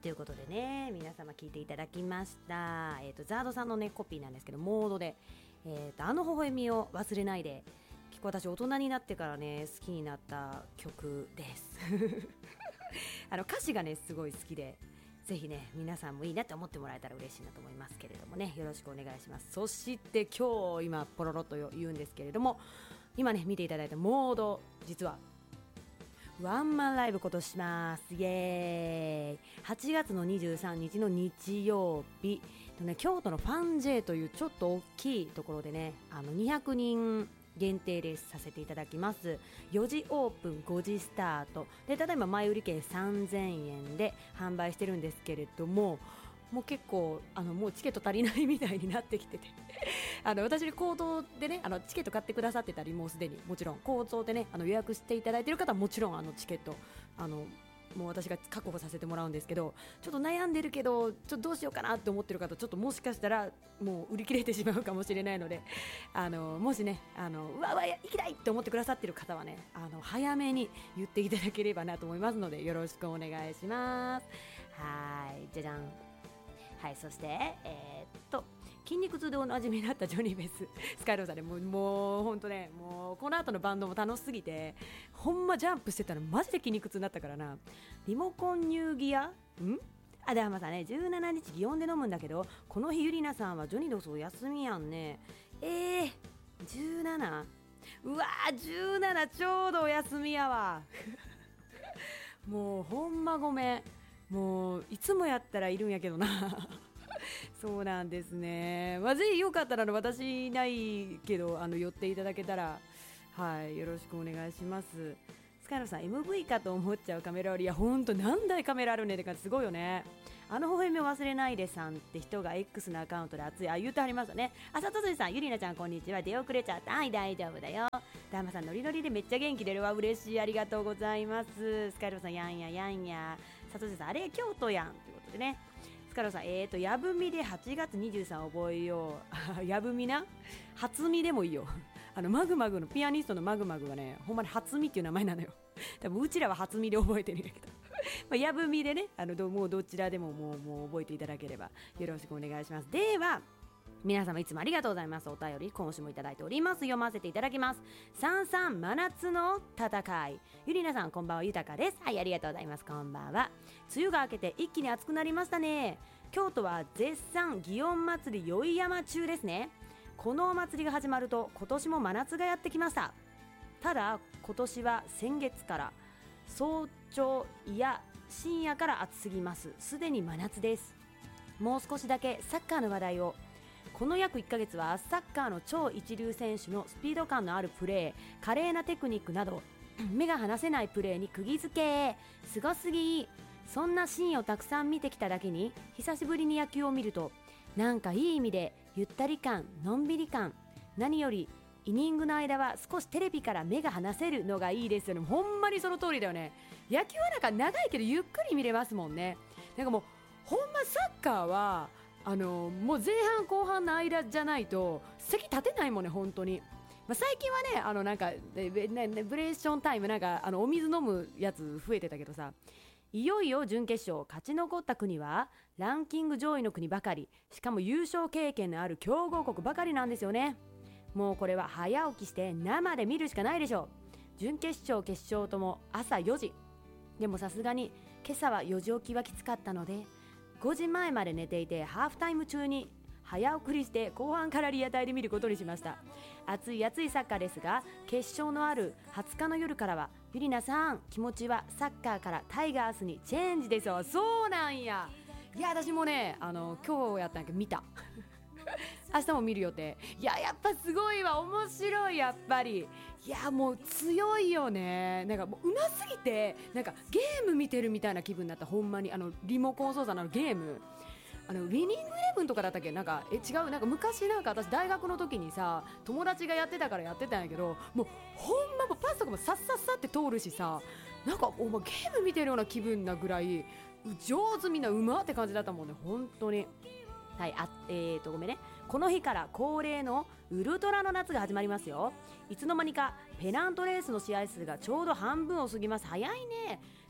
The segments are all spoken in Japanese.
ということでね、皆様聞いていただきました。ザードさんのねコピーなんですけど、モードで、あの微笑みを忘れないで、結構私大人になってからね好きになった曲です歌詞がねすごい好きで、ぜひね皆さんもいいなって思ってもらえたら嬉しいなと思いますけれどもね、よろしくお願いします。そして今日今ポロロと言うんですけれども、今ね見ていただいたモード、実はワンマンライブ今年します。イエーイ。8月の23日の日曜日とね、京都のファン J というちょっと大きいところでね、200人限定レースさせていただきます。4時オープン5時スタートで、ただいま前売り券3000円で販売してるんですけれども、もう結構もうチケット足りないみたいになってきてて私に口頭でねチケット買ってくださってたり、もうすでにもちろん口頭でね予約していただいている方はもちろんチケットもう私が確保させてもらうんですけど、ちょっと悩んでるけどちょっとどうしようかなって思ってる方、ちょっともしかしたらもう売り切れてしまうかもしれないので、もしねうわ行きたいって思ってくださってる方はね早めに言っていただければなと思いますので、よろしくお願いします。はい、じゃじゃん。はい、そして筋肉痛でおなじみになったジョニーベーススカイローさんでもう本当ね、もうこの後のバンドも楽しすぎて、ほんまジャンプしてたらマジで筋肉痛になったからな。リモコンニューギアで浜さんね、17日祇園で飲むんだけど、この日ゆりなさんはジョニードスお休みやんね。17、うわー17ちょうどお休みやわもうほんまごめん、もういつもやったらいるんやけどなそうなんですね。ぜひよかったら私いないけど寄っていただけたら、はい、よろしくお願いします。スカイロさん MV かと思っちゃうカメラ割り、いやほんと何台カメラあるねって感じ、すごいよね。微笑みを忘れないでさんって人が X のアカウントで熱い言うてはりますよね。さとつじさん、ゆりなちゃんこんにちは、出遅れちゃった。はい、大丈夫だよ。ダーマさんノリノリでめっちゃ元気出るわ、嬉しい、ありがとうございます。スカイロさんやんややんや。さとつじさん、あれ京都やんということでね。スカイロさん、やぶみで8月23覚えようやぶみな、初見でもいいよマグマグのピアニストのマグマグがね、ほんまに初見っていう名前なのよ。多分うちらは初見で覚えてるんやけどやぶみでね、もうどちらでももう覚えていただければよろしくお願いします。では皆様いつもありがとうございます。お便り今週もいただいております。読ませていただきます。33真夏の戦い、ゆりなさんこんばんは、ゆたかです。はい、ありがとうございます。こんばんは。梅雨が明けて一気に暑くなりましたね。京都は絶賛祇園祭り宵山中ですね。このお祭りが始まると今年も真夏がやってきました。ただ今年は先月から早朝いや深夜から暑すぎます。すでに真夏です。もう少しだけサッカーの話題を。この約1ヶ月はサッカーの超一流選手のスピード感のあるプレー、華麗なテクニックなど目が離せないプレーに釘付け、すごすぎ。そんなシーンをたくさん見てきただけに、久しぶりに野球を見るとなんかいい意味でゆったり感、のんびり感、何よりイニングの間は少しテレビから目が離せるのがいいですよね。ほんまにその通りだよね。野球はなんか長いけどゆっくり見れますもんね。なんかもうほんまサッカーはもう前半後半の間じゃないと席立てないもんね、本当に。最近はねなんかブレーションタイムなんかお水飲むやつ増えてたけどさ、いよいよ準決勝、勝ち残った国はランキング上位の国ばかり、しかも優勝経験のある強豪国ばかりなんですよね。もうこれは早起きして生で見るしかないでしょう。準決勝決勝とも朝4時でも、さすがに今朝は4時起きはきつかったので5時前まで寝ていて、ハーフタイム中に早送りして後半からリアタイで見ることにしました。熱い熱いサッカーですが、決勝のある20日の夜からはゆりなさん気持ちはサッカーからタイガースにチェンジですよ。そうなんや。いや私もね今日やったんやけど見た明日も見る予定。いややっぱすごいわ、面白い。やっぱりいやもう強いよね。なんかもう上手すぎてなんかゲーム見てるみたいな気分になった。ほんまにリモコン操作のゲーム、ウィニングイレブンとかだったっけ、なんか違う、なんか昔なんか私大学の時にさ友達がやってたからやってたんやけど、もうほんまもうパスとかもさっさっさって通るしさ、なんかお前ゲーム見てるような気分なぐらい上手、みんなうまって感じだったもんね、本当に。はい、ごめんね。この日から恒例のウルトラの夏が始まりますよ。いつの間にかペナントレースの試合数がちょうど半分を過ぎます。早いね。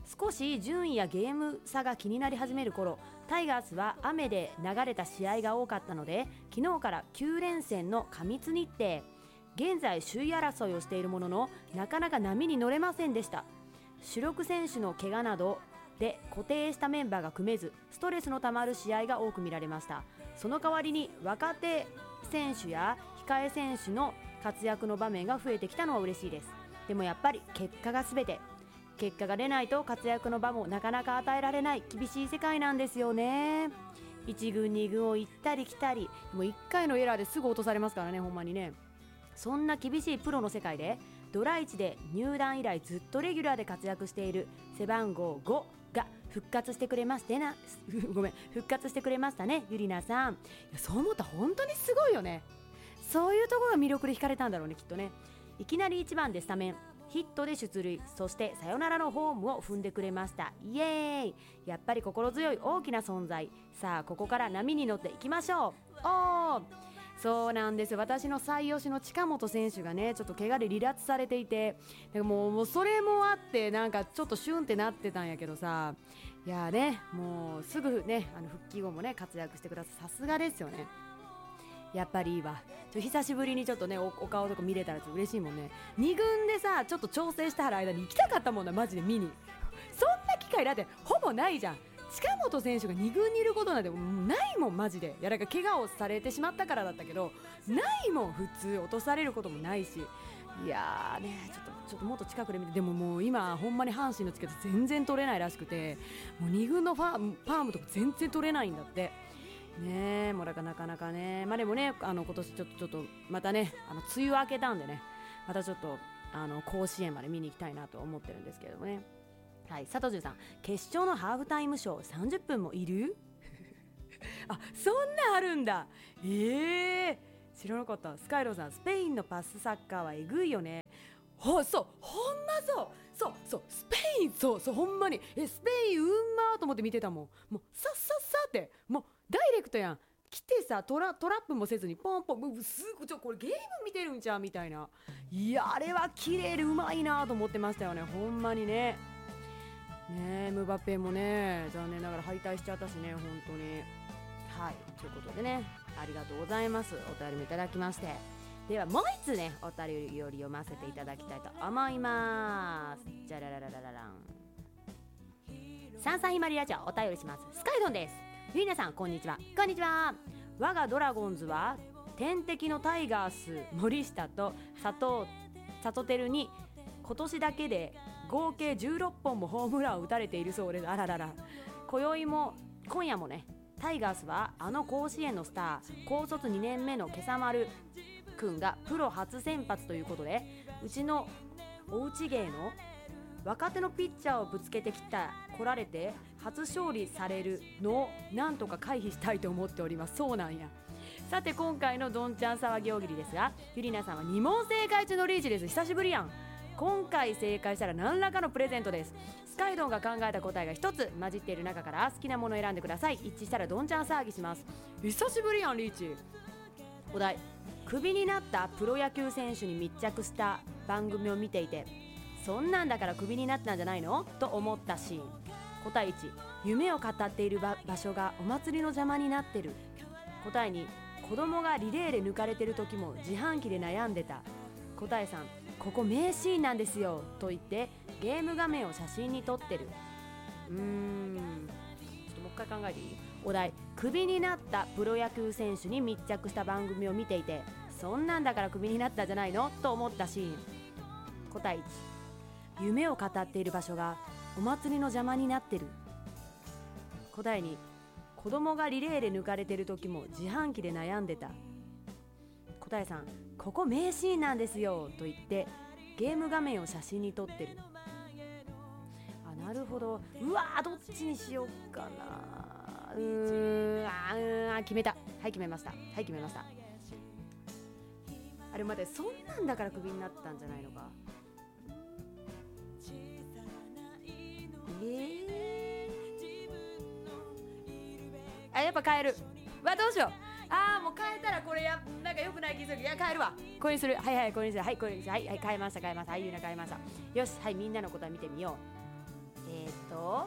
少し順位やゲーム差が気になり始める頃、タイガースは雨で流れた試合が多かったので、昨日から9連戦の過密日程。現在首位争いをしているものの、なかなか波に乗れませんでした。主力選手の怪我などで固定したメンバーが組めず、ストレスのたまる試合が多く見られました。その代わりに若手選手や控え選手の活躍の場面が増えてきたのは嬉しいです。でもやっぱり結果が全て。結果が出ないと活躍の場もなかなか与えられない厳しい世界なんですよね。1軍2軍を行ったり来たり、もう1回のエラーですぐ落とされますからね、ほんまにね。そんな厳しいプロの世界で、ドラ1で入団以来ずっとレギュラーで活躍している背番号5が復活してくれましてな復活してくれましたね、ゆりなさん。いや、そう思ったら本当にすごいよね。そういうところが魅力で惹かれたんだろうね、きっとね。いきなり1番でスタメン、ヒットで出塁、そしてサヨナラのホームを踏んでくれました。イエーイ。やっぱり心強い大きな存在。さあここから波に乗っていきましょう。そうなんですよ。私の最推しの近本選手がね、ちょっと怪我で離脱されていて、もうそれもあってなんかちょっとシュンってなってたんやけどさ、いやね、もうすぐね、復帰後もね活躍してください。さすがですよね。やっぱりいいわ。久しぶりにちょっとね お顔とか見れたらちょっと嬉しいもんね。2軍でさちょっと調整してはる間に行きたかったもんな、マジで見に。そんな機会だってほぼないじゃん。近本選手が2軍にいることなんてないもん、マジで。いや、なんか怪我をされてしまったからだったけど、ないもん。普通落とされることもないし。いやーね、ちょっともっと近くで見て。でももう今ほんまに阪神のチケット全然取れないらしくて、もう2軍のパームとか全然取れないんだってね。えもうだからなかなかね、まあでもね、今年ちょっとまたね、梅雨明けたんでね、またちょっと甲子園まで見に行きたいなと思ってるんですけれどもね。はい、佐藤さん、決勝のハーフタイムショー30分もいるあ、そんなあるんだ。知らなかった。スカイローさん、スペインのパスサッカーはえぐいよね。そう、ほんまそうスペイン、そうほんまにスペインうんまーと思って見てたもん。もうさってもうダイレクトやん。来てさ、トラップもせずにポンポン、すぐこれゲーム見てるんちゃうみたいな。いや、あれは綺麗でうまいなと思ってましたよね、ほんまにね。ねえ、ムバペもね、残念ながら敗退しちゃったしね、本当に。はい、ということでね、ありがとうございます。お便りもいただきまして、ではもう一つね、お便りより読ませていただきたいと思います。じゃららららららん。サンサヒマリラジオお便りします。スカイドンです。ゆいなさん、こんにちは。こんにちは。我がドラゴンズは天敵のタイガース森下と佐藤輝に今年だけで合計16本もホームランを打たれているそうです。あららら。今夜もね、タイガースは甲子園のスター、高卒2年目の今朝丸くんがプロ初先発ということで、うちのおうち芸の若手のピッチャーをぶつけて来られて初勝利されるのをなんとか回避したいと思っております。そうなんや。さて今回のどんちゃん騒ぎ大喜利ですが、ゆりなさんは2問正解中のリーチです。久しぶりやん。今回正解したら何らかのプレゼントです。スカイドンが考えた答えが一つ混じっている中から好きなものを選んでください。一致したらどんちゃん騒ぎします。久しぶりやん、リーチ。お題、クビになったプロ野球選手に密着した番組を見ていて、そんなんだからクビになったんじゃないのと思ったシーン。答え1、夢を語っている場所がお祭りの邪魔になってる。答え2、子供がリレーで抜かれてる時も自販機で悩んでた。答え3、ここ名シーンなんですよと言ってゲーム画面を写真に撮ってる。ちょっともう一回考えていい？お題、クビになったプロ野球選手に密着した番組を見ていて、そんなんだからクビになったんじゃないのと思ったシーン。答え1、夢を語っている場所がお祭りの邪魔になってる。答え2、子供がリレーで抜かれてる時も自販機で悩んでた。答え3、ここ名シーンなんですよと言ってゲーム画面を写真に撮ってる。あ、なるほど。うわー、どっちにしようかな。決めた。決めました。あれ、待って、そんなんだからクビになったんじゃないのか。やっぱ変える。どうしよう。もう変えたらこれなんか良くない気する。いや、変えるわ。これにする。これにする。変えました。ゆうな変えました。よし、みんなの答え見てみよう。 と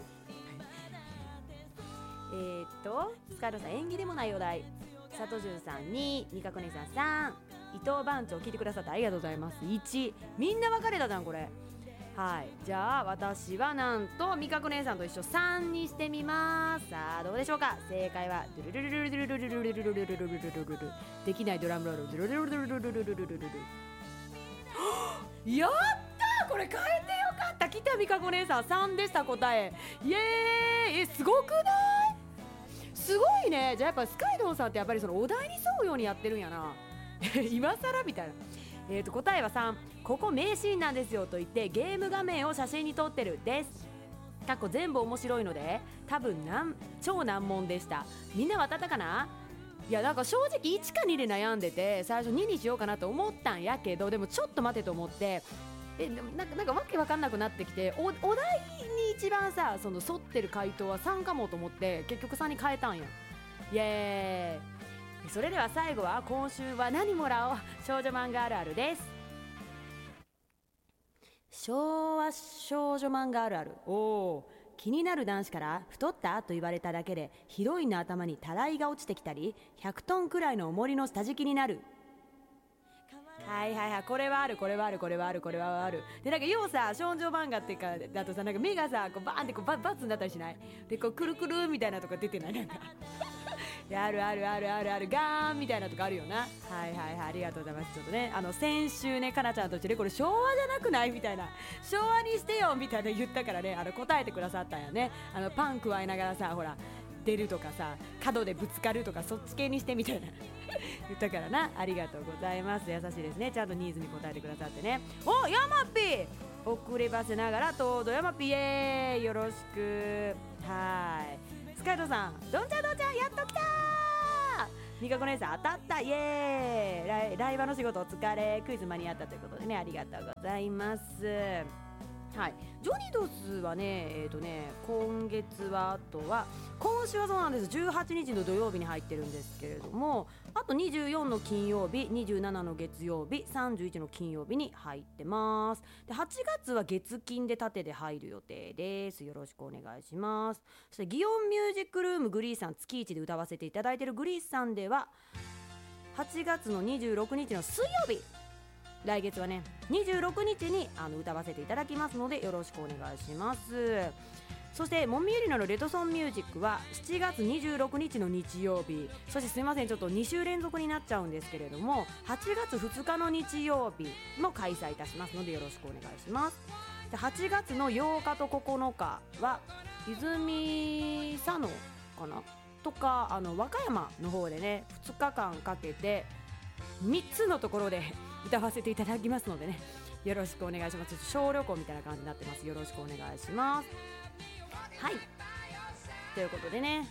スカイドさん縁起でもないお題、佐藤潤さん2、みかこ姉さん3、伊藤番長聞いてくださってありがとうございます。1、みんな分かれたじゃんこれ。はい、じゃあ私はなんとみかこ姉さんと一緒3にしてみます。さあどうでしょうか。正解はドゥルルルルルルルルルルルルルルルルルルル、できないドラムロールドゥルルルルルルルルルルルル、やったー、これ変えてよかった。来たみかこ姉さん3でした答え。イエーイ、すごくない？すごいね。じゃあやっぱスカイドンさんってやっぱりそのお題に沿うようにやってるんやな今更みたいな。答えは3、ここ名シーンなんですよと言ってゲーム画面を写真に撮ってるです。過去全部面白いので多分超難問でした。みんな渡ったかな。いやなんか正直1か2で悩んでて最初2にしようかなと思ったんやけど、でもちょっと待てと思って、なんかわけわかんなくなってきて、お題に一番さその沿ってる回答は3かもと思って結局3に変えたんや。イエーイ。それでは最後は今週は何もらおう、少女漫画あるあるです。昭和少女漫画あるある。気になる男子から太ったと言われただけでヒロインの頭にたらいが落ちてきたり100トンくらいの重りの下敷きになる。はいはいはい、これはあるこれはあるこれはあるこれはある。でなんか要さ少女漫画っていうかだとさ、なんか目がさこうバーンってこうバツになったりしない？でこうくるくるみたいなとか出てない？なんかあるあるあるあるあるガーンみたいなとかあるよな。はいはいはい、ありがとうございます。ちょっとね先週ねかなちゃんとしてねこれ昭和じゃなくないみたいな、昭和にしてよみたいな言ったからね答えてくださったんやね。パン加えながらさほら出るとかさ角でぶつかるとかそっち系にしてみたいな言ったからな。ありがとうございます。優しいですね。ちゃんとニーズに応えてくださってね。おヤマピー遅ればせながらとうどヤマピーイエーイ、よろしく。はい、スカイドさんどんちゃんどんちゃんやっと来たー。みかこ姉さん当たった、イエーイ。ライバーの仕事お疲れ。クイズ間に合ったということでね、ありがとうございます。はい、ジョニドスはね今月はあとは今週はそうなんです、18日の土曜日に入ってるんですけれども、あと24の金曜日、27の月曜日、31の金曜日に入ってます。で8月は月金で縦で入る予定です。よろしくお願いします。そして祇園ミュージックルームグリーさん月1で歌わせていただいているグリーさんでは8月の26日の水曜日、来月はね26日に歌わせていただきますのでよろしくお願いします。そしてもみゆりなのレトソンミュージックは7月26日の日曜日、そしてすいませんちょっと2週連続になっちゃうんですけれども8月2日の日曜日も開催いたしますのでよろしくお願いします。で8月の8日と9日は泉佐野かなとか和歌山の方でね2日間かけて3つのところで歌わせていただきますのでねよろしくお願いします。小旅行みたいな感じになってます。よろしくお願いします。はい、ということでね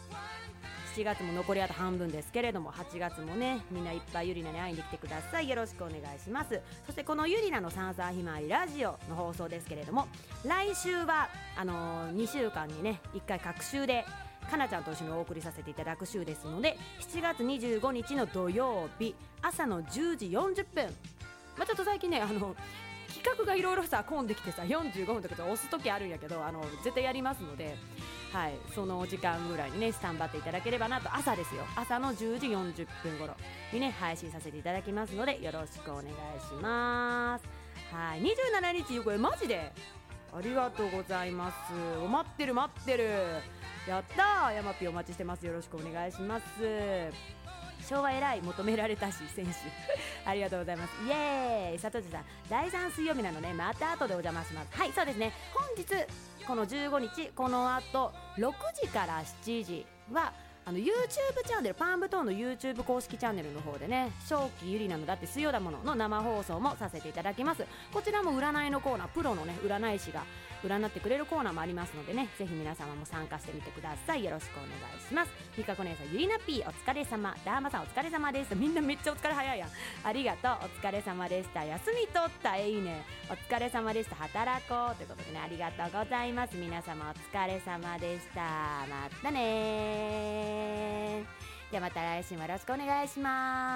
7月も残りあと半分ですけれども8月もねみんないっぱいゆりなに会いに来てください。よろしくお願いします。そしてこのゆりなのさんさんひまわりラジオの放送ですけれども来週は2週間にね1回隔週でかなちゃんと一緒にお送りさせていただく週ですので7月25日の土曜日朝の10時40分、ちょっと最近ね企画がいろいろさ混んできてさ45分とか押す時あるんやけど絶対やりますので、はい、その時間ぐらいにねスタンバっていただければなと。朝ですよ、朝の10時40分頃にね配信させていただきますのでよろしくお願いします。はい、27日これマジでありがとうございます。待ってるやったー、ヤマピーお待ちしてます。よろしくお願いします。昭和偉い求められたし選手ありがとうございます。イエーイ。佐藤さん第3水曜日なのねまた後でお邪魔します。はいそうですね、本日この15日この後6時から7時はYouTube チャンネルパンブトーンの YouTube 公式チャンネルの方でね正気ゆりなのだって水曜だものの生放送もさせていただきます。こちらも占いのコーナー、プロのね占い師が占ってくれるコーナーもありますのでねぜひ皆様も参加してみてください。よろしくお願いします。みかこ姉さんゆりなぴーお疲れ様、ダーマさんお疲れ様です。みんなめっちゃお疲れ早いやん。ありがとう、お疲れ様でした。休み取ったいいね、お疲れ様でした。働こうということでねありがとうございます。皆様お疲れ様でした。またねー。ではまた来週もよろしくお願いします。